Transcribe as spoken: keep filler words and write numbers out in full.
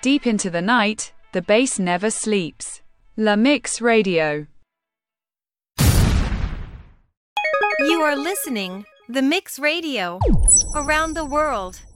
Deep into the night, the bass never sleeps. La Mix Radio. You are listening The Mix Radio around the world.